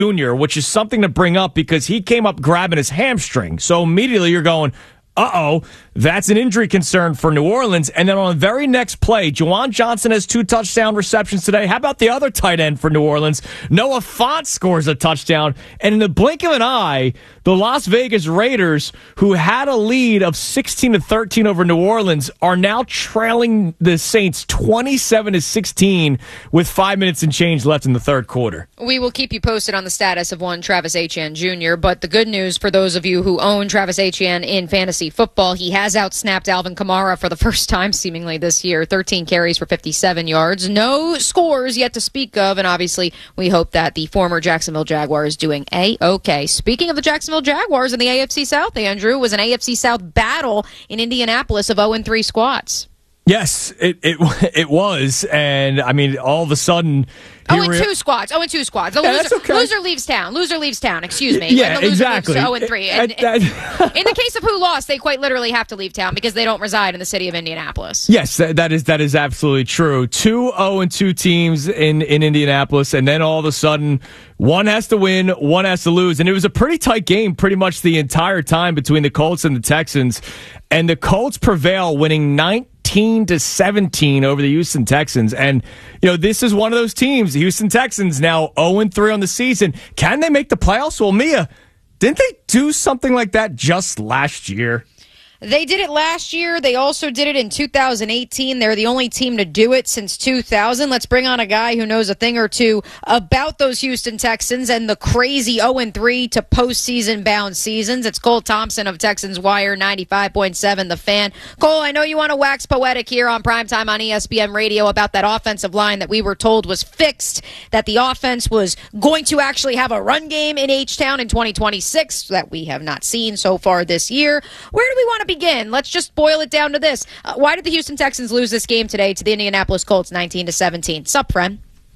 Jr., which is something to bring up because he came up grabbing his hamstring. So immediately you're going, uh-oh, that's an injury concern for New Orleans. And then on the very next play, Juwan Johnson has 2 touchdown receptions today. How about the other tight end for New Orleans? Noah Fant scores a touchdown. And in the blink of an eye, the Las Vegas Raiders, who had a lead of 16-13 over New Orleans, are now trailing the Saints 27-16 with 5 minutes and change left in the third quarter. We will keep you posted on the status of one Travis Etienne Jr., but the good news for those of you who own Travis Etienne in fantasy football, he has outsnapped Alvin Kamara for the first time seemingly this year. 13 carries for 57 yards. No scores yet to speak of, and obviously we hope that the former Jacksonville Jaguar is doing A-OK. Speaking of the Jacksonville Jaguars in the AFC South, Andrew, was an AFC South battle in Indianapolis of 0-3 squads. Yes, it was, and I mean, all of a sudden, 0-2 squads. 0-2 squads. The loser leaves town. Loser leaves town. Excuse me. Yeah, and the loser exactly. Moves to 0-3. And in the case of who lost, they quite literally have to leave town because they don't reside in the city of Indianapolis. Yes, that is absolutely true. 2 0-2 teams in Indianapolis, and then all of a sudden, one has to win, one has to lose, and it was a pretty tight game, pretty much the entire time between the Colts and the Texans, and the Colts prevail, winning 19-17 over the Houston Texans. And, this is one of those teams, the Houston Texans, now 0-3 on the season. Can they make the playoffs? Well, Mia, didn't they do something like that just last year? They did it last year. They also did it in 2018. They're the only team to do it since 2000. Let's bring on a guy who knows a thing or two about those Houston Texans and the crazy 0-3 to postseason bound seasons. It's Cole Thompson of Texans Wire 95.7 The Fan. Cole, I know you want to wax poetic here on primetime on ESPN Radio about that offensive line that we were told was fixed, that the offense was going to actually have a run game in H-Town in 2026 that we have not seen so far this year. Where do we want to begin? Let's just boil it down to this. Why did the Houston Texans lose this game today to the Indianapolis Colts 19-17? Sup, friend?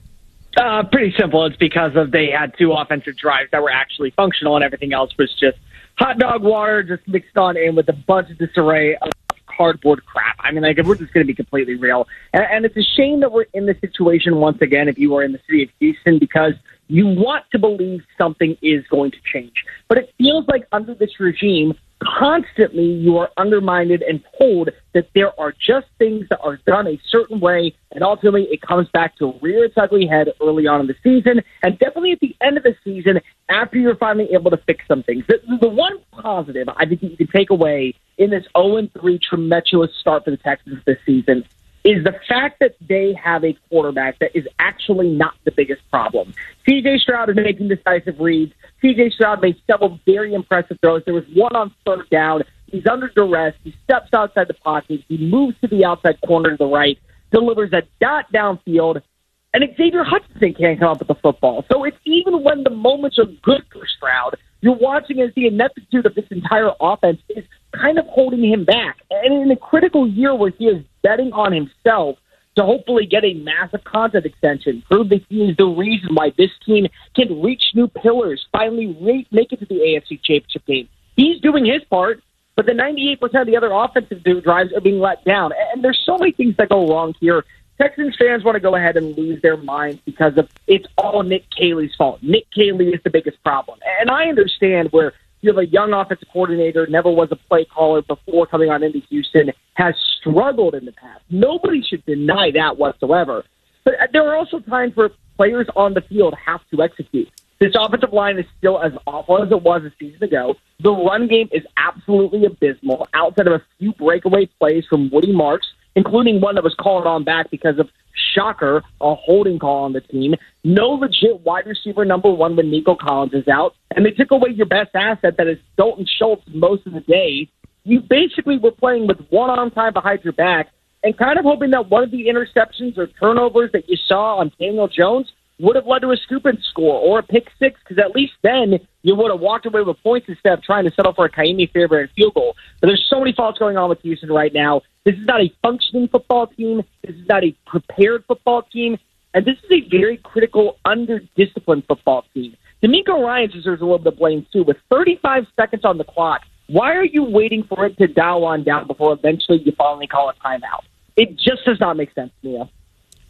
Pretty simple. It's because they had 2 offensive drives that were actually functional, and everything else was just hot dog water just mixed on in with a bunch of disarray of cardboard crap. I mean, we're just going to be completely real. And it's a shame that we're in this situation once again if you are in the city of Houston, because you want to believe something is going to change. But it feels like under this regime, constantly you are undermined and told that there are just things that are done a certain way, and ultimately it comes back to rear its ugly head early on in the season, and definitely at the end of the season after you're finally able to fix some things. The one positive I think you can take away in this 0-3 tumultuous start for the Texans this season is the fact that they have a quarterback that is actually not the biggest problem. C.J. Stroud is making decisive reads. C.J. Stroud made several very impressive throws. There was one on third down. He's under duress. He steps outside the pocket. He moves to the outside corner to the right, delivers a dot downfield, and Xavier Hutchinson can't come up with the football. So it's even when the moments are good for Stroud, you're watching as the ineptitude of this entire offense is kind of holding him back. And in a critical year where he is betting on himself to hopefully get a massive contract extension, prove that he is the reason why this team can reach new pillars, finally make it to the AFC Championship game. He's doing his part, but the 98% of the other offensive drives are being let down. And there's so many things that go wrong here. Texans fans want to go ahead and lose their minds because of it's all Nick Caley's fault. Nick Caley is the biggest problem. And I understand where you have a young offensive coordinator, never was a play caller before coming on into Houston, has struggled in the past. Nobody should deny that whatsoever. But there are also times where players on the field have to execute. This offensive line is still as awful as it was a season ago. The run game is absolutely abysmal outside of a few breakaway plays from Woody Marks, including one that was called on back because of, shocker, a holding call on the team. No legit wide receiver number 1 when Nico Collins is out. And they took away your best asset that is Dalton Schultz most of the day. You basically were playing with one arm tied behind your back and kind of hoping that one of the interceptions or turnovers that you saw on Daniel Jones would have led to a scoop and score or a pick six, because at least then you would have walked away with points instead of trying to settle for a Kaimi Fairbairn field goal. But there's so many faults going on with Houston right now. This is not a functioning football team. This is not a prepared football team. And this is a very critical, under-disciplined football team. D'Amico Ryan deserves a little bit of blame, too. With 35 seconds on the clock, why are you waiting for it to dial on down before eventually you finally call a timeout? It just does not make sense, Mia.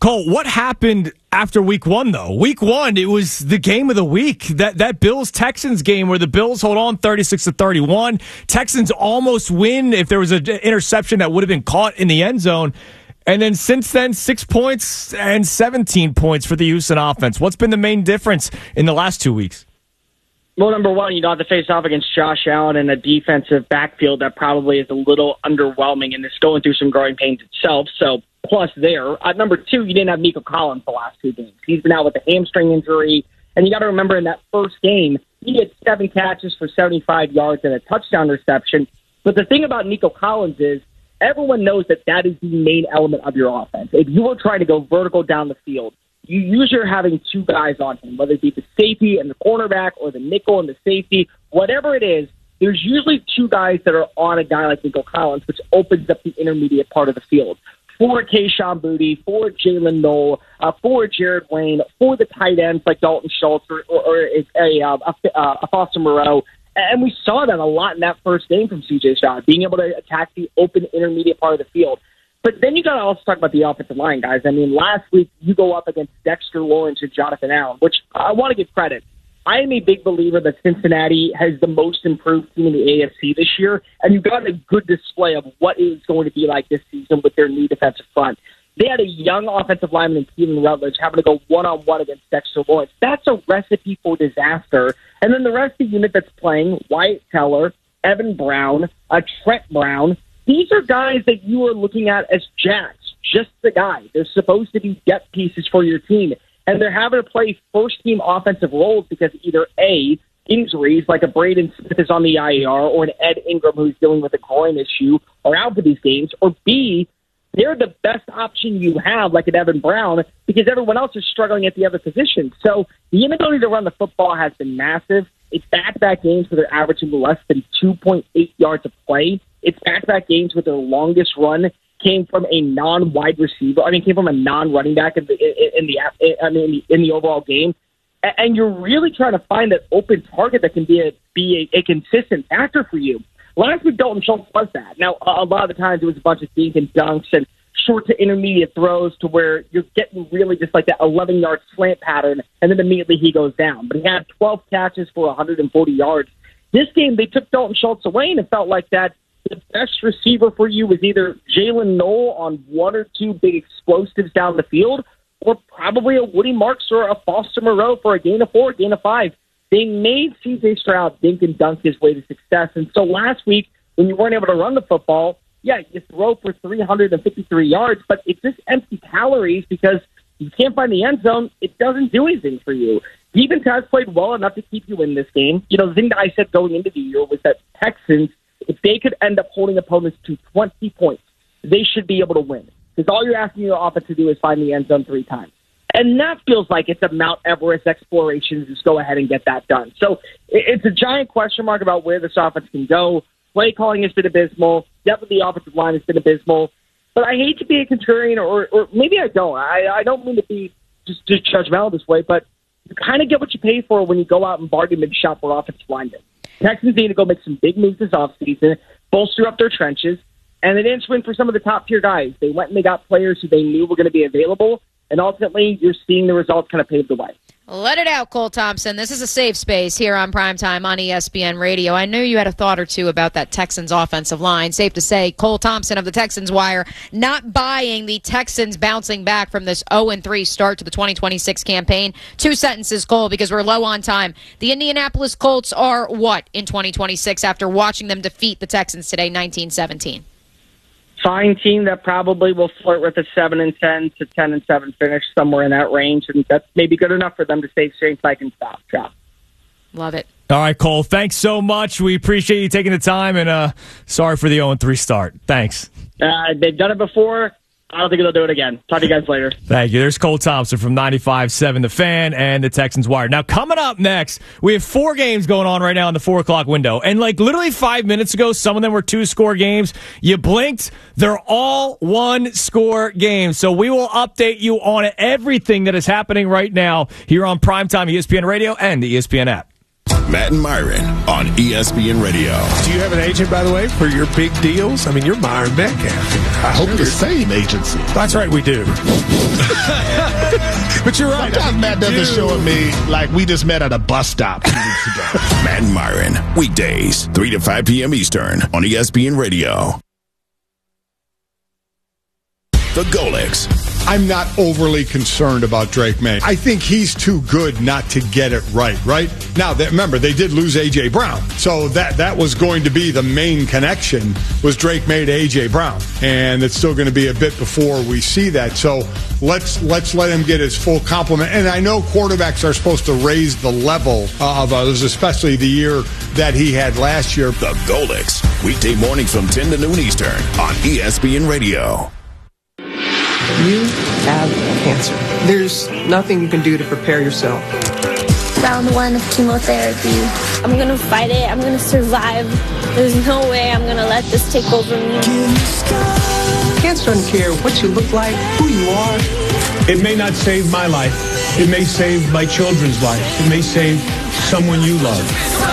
Cole, what happened after week one, though? Week one, it was the game of the week. That Bills-Texans game where the Bills hold on 36-31. Texans almost win if there was an interception that would have been caught in the end zone. And then since then, 6 points and 17 points for the Houston offense. What's been the main difference in the last 2 weeks? Well, number one, you got to face off against Josh Allen in a defensive backfield that probably is a little underwhelming and is going through some growing pains itself. So, plus there. Number two, you didn't have Nico Collins the last 2 games. He's been out with a hamstring injury. And you got to remember in that first game, he had 7 catches for 75 yards and a touchdown reception. But the thing about Nico Collins is everyone knows that is the main element of your offense. If you were trying to go vertical down the field, you usually are having 2 guys on him, whether it be the safety and the cornerback or the nickel and the safety, whatever it is, there's usually 2 guys that are on a guy like Nico Collins, which opens up the intermediate part of the field. For Kayshon Boutte, for Jalen Noel, for Jared Wayne, for the tight ends like Dalton Schultz or a Foster Moreau. And we saw that a lot in that first game from C.J. Stroud, being able to attack the open intermediate part of the field. But then you got to also talk about the offensive line, guys. I mean, last week you go up against Dexter Lawrence and Jonathan Allen, which I want to give credit. I am a big believer that Cincinnati has the most improved team in the AFC this year, and you got a good display of what it is going to be like this season with their new defensive front. They had a young offensive lineman in Keelan Rutledge having to go one-on-one against Dexter Lawrence. That's a recipe for disaster. And then the rest of the unit that's playing, Wyatt Teller, Evan Brown, Trent Brown, these are guys that you are looking at as jacks, just the guy. They're supposed to be depth pieces for your team. And they're having to play first-team offensive roles because either A, injuries like a Braden Smith is on the IR or an Ed Ingram who's dealing with a groin issue are out for these games, or B, they're the best option you have, like an Evan Brown, because everyone else is struggling at the other position. So the inability to run the football has been massive. It's back-to-back games where they're averaging less than 2.8 yards of play. It's back-to-back games where their longest run came from a non-wide receiver. Came from a non-running back in the overall game. And you're really trying to find that open target that can be a consistent factor for you. Last week, Dalton Schultz was that. Now, a lot of the times it was a bunch of dink and dunks and short to intermediate throws to where you're getting really just like that 11-yard slant pattern, and then immediately he goes down. But he had 12 catches for 140 yards. This game, they took Dalton Schultz away, and it felt like that the best receiver for you was either Jalen Noel on 1 or 2 big explosives down the field, or probably a Woody Marks or a Foster Moreau for a gain of 4, gain of 5. They made C.J. Stroud dink and dunk his way to success. And so last week, when you weren't able to run the football, yeah, you throw for 353 yards, but it's just empty calories because you can't find the end zone. It doesn't do anything for you. Defense has played well enough to keep you in this game. You know, the thing that I said going into the year was that Texans, if they could end up holding opponents to 20 points, they should be able to win. Because all you're asking your offense to do is find the end zone 3 times. And that feels like it's a Mount Everest exploration to just go ahead and get that done. So it's a giant question mark about where this offense can go. Play calling has been abysmal. Depth of the offensive line has been abysmal. But I hate to be a contrarian, or maybe I don't. I don't mean to be just judgmental this way, but you kind of get what you pay for when you go out and bargain and shop for offensive linemen. Texans need to go make some big moves this offseason, bolster up their trenches, and they didn't swing for some of the top-tier guys. They went and they got players who they knew were going to be available, and ultimately you're seeing the results kind of pave the way. Let it out, Cole Thompson. This is a safe space here on Primetime on ESPN Radio. I knew you had a thought or two about that Texans offensive line. Safe to say, Cole Thompson of the Texans Wire not buying the Texans bouncing back from this 0-3 start to the 2026 campaign. 2 sentences, Cole, because we're low on time. The Indianapolis Colts are what in 2026 after watching them defeat the Texans today, 19-17? Fine team that probably will flirt with a 7-10 to 10-7 finish, somewhere in that range, and that's maybe good enough for them to stay straight like and stop. Love it. All right, Cole, thanks so much. We appreciate you taking the time, and sorry for the 0-3 start. Thanks. They've done it before. I don't think they'll do it again. Talk to you guys later. Thank you. There's Cole Thompson from 95.7 The Fan and the Texans Wire. Now, coming up next, we have 4 games going on right now in the 4 o'clock window. And like literally 5 minutes ago, some of them were 2-score games. You blinked, they're all 1-score games. So we will update you on everything that is happening right now here on Primetime ESPN Radio and the ESPN app. Matt and Myron on ESPN Radio. Do you have an agent, by the way, for your big deals? I mean, you're Myron Metcalf. I hope you're the same agency. That's right, we do. But you're right. Sometimes Matt doesn't show at me like we just met at a bus stop 2 weeks ago. Matt and Myron, weekdays, 3 to 5 p.m. Eastern on ESPN Radio. The Golics. I'm not overly concerned about Drake May. I think he's too good not to get it right? Now, remember, they did lose A.J. Brown. So that was going to be the main connection was Drake May to A.J. Brown. And it's still going to be a bit before we see that. So let's let him get his full complement. And I know quarterbacks are supposed to raise the level of others, especially the year that he had last year. The Golics, weekday mornings from 10 to noon Eastern on ESPN Radio. You have cancer. There's nothing you can do to prepare yourself. Round 1 of chemotherapy. I'm going to fight it. I'm going to survive. There's no way I'm going to let this take over me. Cancer doesn't care what you look like, who you are. It may not save my life. It may save my children's life. It may save someone you love.